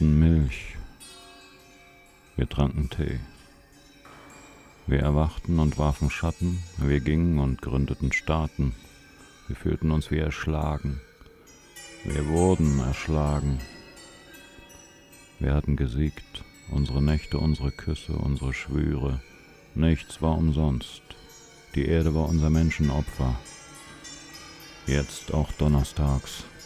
aßen Milch. Wir tranken Tee. Wir erwachten und warfen Schatten, wir gingen und gründeten Staaten. Wir fühlten uns wie erschlagen. Wir wurden erschlagen. Wir hatten gesiegt, unsere Nächte, unsere Küsse, unsere Schwüre. Nichts war umsonst. Die Erde war unser Menschenopfer. Jetzt auch donnerstags.